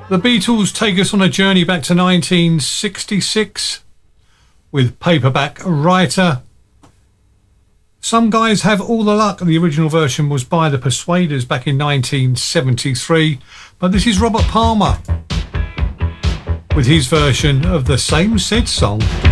The Beatles take us on a journey back to 1966 with Paperback Writer. Some Guys Have All the Luck. The original version was by the Persuaders back in 1973, but this is Robert Palmer with his version of the same said song.